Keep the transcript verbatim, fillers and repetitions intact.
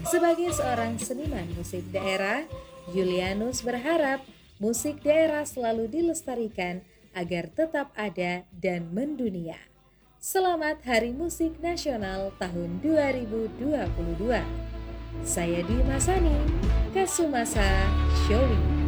Sebagai seorang seniman musik daerah, Julianus berharap musik daerah selalu dilestarikan agar tetap ada dan mendunia. Selamat Hari Musik Nasional tahun dua ribu dua puluh dua. Saya Dwi Masani, Kasumasa Showi.